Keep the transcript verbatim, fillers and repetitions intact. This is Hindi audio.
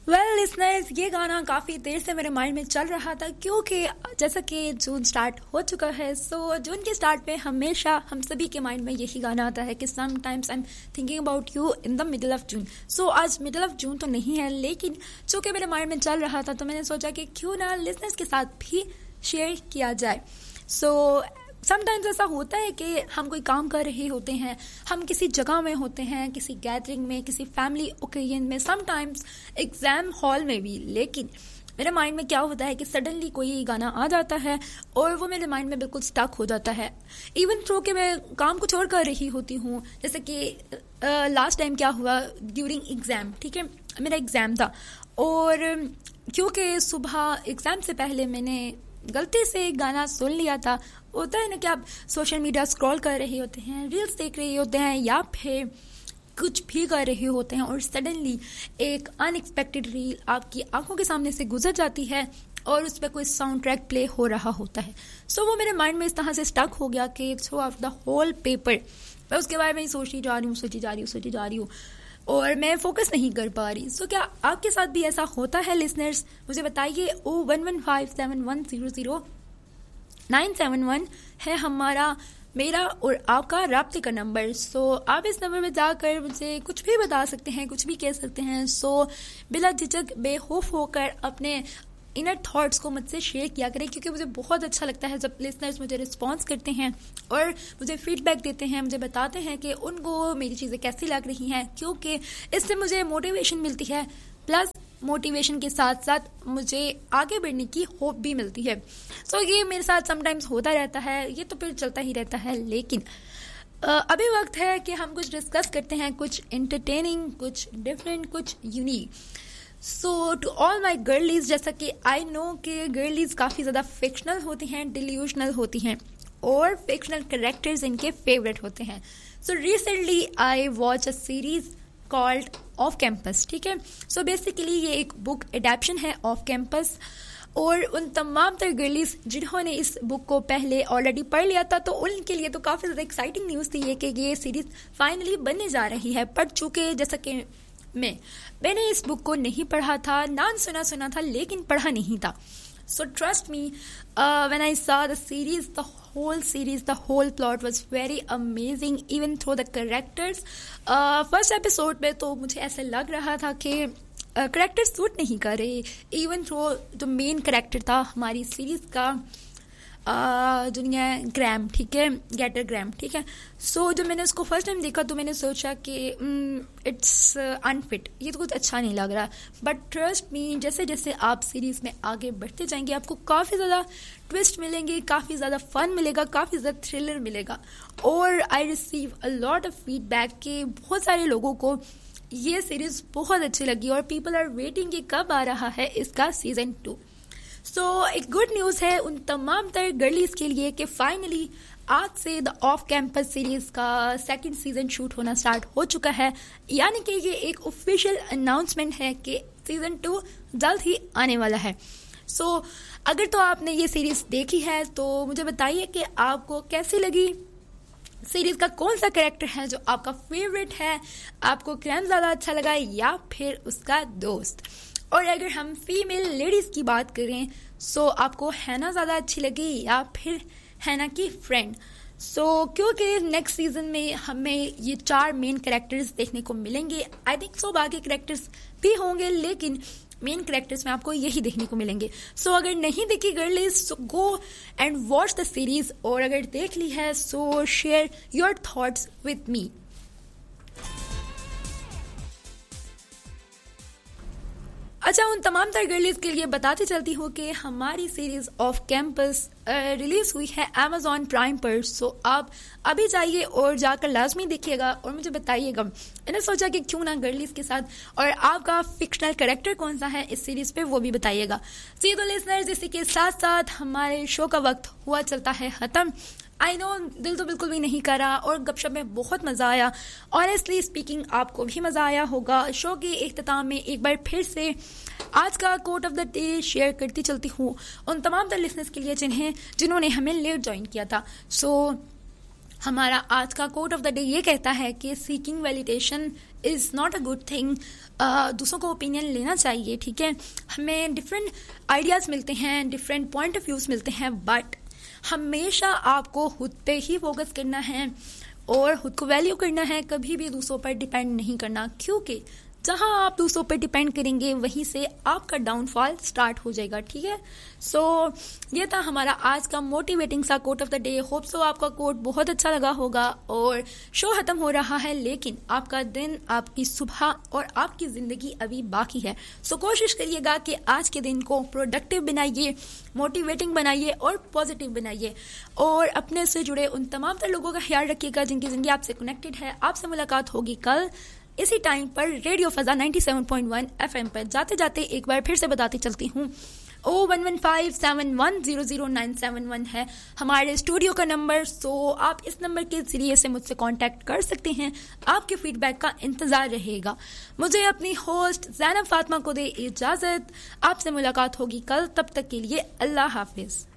वेल लिसनर्स, ये गाना काफ़ी देर से मेरे माइंड में चल रहा था क्योंकि जैसा कि जून स्टार्ट हो चुका है। सो so, जून के स्टार्ट में हमेशा हम सभी के माइंड में यही गाना आता है कि sometimes I am thinking about you in the middle of June. सो आज मिडल ऑफ जून तो नहीं है, लेकिन चूँकि मेरे माइंड में चल रहा था तो मैंने सोचा कि क्यों ना लिसनर्स के साथ भी शेयर किया जाए। सो so, समटाइम्स ऐसा होता है कि हम कोई काम कर रहे होते हैं, हम किसी जगह में होते हैं, किसी गैदरिंग में, किसी फैमिली ओकेजन में, समटाइम्स एग्जाम हॉल में भी, लेकिन मेरे माइंड में क्या होता है कि सडनली कोई गाना आ जाता है और वो मेरे माइंड में बिल्कुल स्टक हो जाता है। इवन थ्रो कि मैं काम कुछ और कर रही होती हूँ, जैसे कि लास्ट टाइम क्या हुआ ड्यूरिंग एग्ज़ाम, ठीक है, मेरा एग्ज़ाम था और क्योंकि सुबह एग्ज़ाम से पहले मैंने गलती से एक गाना सुन लिया था। होता है ना कि आप सोशल मीडिया स्क्रॉल कर रहे होते हैं, रील्स देख रहे होते हैं या फिर कुछ भी कर रहे होते हैं और सडनली एक अनएक्सपेक्टेड रील आपकी आंखों के सामने से गुजर जाती है और उस पर कोई साउंड ट्रैक प्ले हो रहा होता है। सो so, वो मेरे माइंड में इस तरह से स्टक हो गया कि through out the whole paper मैं उसके बारे में ही सोचती जा रही हूँ सोची जा रही हूँ सोची जा रही हूँ और मैं फोकस नहीं कर पा रही। सो so, क्या आपके साथ भी ऐसा होता है लिसनर्स? मुझे बताइए। ओ one one five seven one zero zero nine seven one है हमारा मेरा और आपका राब्ते का नंबर। सो so, आप इस नंबर में जाकर मुझे कुछ भी बता सकते हैं, कुछ भी कह सकते हैं। सो so, बिला झिझक बेखौफ होकर अपने इनर थॉट्स को मुझसे शेयर किया करें, क्योंकि मुझे बहुत अच्छा लगता है जब लिसनर्स मुझे रिस्पॉन्स करते हैं और मुझे फीडबैक देते हैं, मुझे बताते हैं कि उनको मेरी चीज़ें कैसी लग रही हैं, क्योंकि इससे मुझे मोटिवेशन मिलती है। प्लस मोटिवेशन के साथ साथ मुझे आगे बढ़ने की होप भी मिलती है। सो so, ये मेरे साथ समटाइम्स होता रहता है, ये तो फिर चलता ही रहता है, लेकिन अभी वक्त है कि हम कुछ डिस्कस करते हैं, कुछ एंटरटेनिंग, कुछ डिफरेंट, कुछ unique. So to all my गर्लीज, जैसा कि आई नो कि गर्लीज काफ़ी ज़्यादा फिक्शनल होती हैं, डिल्यूशनल होती हैं और फिक्शनल कैरेक्टर्स इनके फेवरेट होते हैं। So recently I watch a series called off campus, ठीक है। सो बेसिकली ये एक बुक एडेप्शन है ऑफ कैंपस और उन तमाम तर गर्लीज जिन्होंने इस बुक को पहले ऑलरेडी पढ़ लिया था तो उनके लिए तो काफ़ी ज़्यादा एक्साइटिंग न्यूज़ थी ये कि ये सीरीज फाइनली बनने जा रही है। पर चूँकि जैसा कि मैं मैंने इस बुक को नहीं पढ़ा था, नाम सुना सुना था लेकिन पढ़ा नहीं था। So trust me, uh, when I saw the series, the whole series, the whole plot was very amazing, even through the characters. Uh, first episode में तो मुझे ऐसे लग रहा था कि करेक्टर uh, सूट नहीं कर रहे, इवन थ्रो जो मेन करेक्टर था हमारी सीरीज का जो नहीं है ग्रैम, ठीक है, गेटर ग्रैम, ठीक है। सो so, जब मैंने उसको फर्स्ट टाइम देखा तो मैंने सोचा कि इट्स अनफिट, ये तो कुछ अच्छा नहीं लग रहा। बट ट्रस्ट मी, जैसे जैसे आप सीरीज़ में आगे बढ़ते जाएंगे आपको काफ़ी ज़्यादा ट्विस्ट मिलेंगे, काफ़ी ज़्यादा फन मिलेगा, काफ़ी ज़्यादा थ्रिलर मिलेगा। और I receive a lot of feedback कि बहुत सारे लोगों को ये सीरीज़ बहुत अच्छी लगी और पीपल आर वेटिंग कि कब आ रहा है इसका सीज़न टू। सो so, एक गुड न्यूज़ है उन तमाम तर गर्लीज के लिए कि फाइनली आज से द ऑफ कैंपस सीरीज का सेकंड सीजन शूट होना स्टार्ट हो चुका है, यानी कि ये एक ऑफिशियल अनाउंसमेंट है कि सीजन टू जल्द ही आने वाला है। सो so, अगर तो आपने ये सीरीज देखी है तो मुझे बताइए कि आपको कैसी लगी, सीरीज का कौन सा कैरेक्टर है जो आपका फेवरेट है, आपको क्रैम ज़्यादा अच्छा लगा या फिर उसका दोस्त। और अगर हम फीमेल लेडीज़ की बात करें सो आपको हैना ज़्यादा अच्छी लगी या फिर हैना की फ्रेंड। सो क्योंकि नेक्स्ट सीजन में हमें ये चार मेन कैरेक्टर्स देखने को मिलेंगे, आई थिंक सो बाकी कैरेक्टर्स भी होंगे लेकिन मेन कैरेक्टर्स में आपको यही देखने को मिलेंगे। सो so, अगर नहीं देखी गर्लीज सो go and watch the series, और अगर देख ली है सो share your thoughts with me. अच्छा, उन तमाम तर गर्लीज के लिए बताते चलती हूँ कि हमारी सीरीज ऑफ कैंपस रिलीज हुई है अमेजॉन प्राइम पर। सो so, आप अभी जाइए और जाकर लाजमी देखिएगा और मुझे बताइएगा। मैंने सोचा कि क्यों ना गर्लीज के साथ, और आपका फिक्शनल कैरेक्टर कौन सा है इस सीरीज पे वो भी बताइएगा। सी तो लिसनर्स, इसी के साथ साथ हमारे शो का वक्त हुआ चलता है खत्म। आई नो दिल तो बिल्कुल भी नहीं करा और गपशप में बहुत मज़ा आया। ऑनेस्टली स्पीकिंग आपको भी मज़ा आया होगा। शो के इख्तिताम में एक बार फिर से आज का coat of the day share करती चलती हूँ उन तमाम तर लिसनर्स के लिए जिन्हें जिन्होंने हमें लेट ज्वाइन किया था। सो so, हमारा आज का कोट ऑफ द डे ये कहता है कि seeking validation is not a good thing. दूसरों को ओपिनियन लेना चाहिए, ठीक है। हमें डिफरेंट आइडियाज़ मिलते हैं, डिफरेंट पॉइंट ऑफ व्यूज़ मिलते हैं, बट हमेशा आपको खुद पे ही फोकस करना है और खुद को वैल्यू करना है, कभी भी दूसरों पर डिपेंड नहीं करना, क्योंकि जहां आप दूसरों पर डिपेंड करेंगे वहीं से आपका डाउनफॉल स्टार्ट हो जाएगा, ठीक है। सो so, ये था हमारा आज का मोटिवेटिंग सा coat of the day. Hope so आपका कोट बहुत अच्छा लगा होगा। और शो खत्म हो रहा है, लेकिन आपका दिन, आपकी सुबह और आपकी जिंदगी अभी बाकी है। सो so, कोशिश करिएगा कि आज के दिन को प्रोडक्टिव बनाइए, मोटिवेटिंग बनाइए और पॉजिटिव बनाइए, और अपने से जुड़े उन तमाम तर लोगों का ख्याल रखिएगा जिनकी जिंदगी आपसे कनेक्टेड है। आपसे मुलाकात होगी कल इसी टाइम पर radio फजा ninety seven point one FM पर। जाते जाते एक बार फिर से बताती चलती हूँ, ओ one one five seven one zero zero nine seven one है हमारे स्टूडियो का नंबर। सो आप इस नंबर के जरिए से मुझसे कांटेक्ट कर सकते हैं। आपके फीडबैक का इंतजार रहेगा। मुझे अपनी होस्ट ज़ैनब फातिमा को दे इजाजत। आपसे मुलाकात होगी कल, तब तक के लिए अल्लाह हाफिज।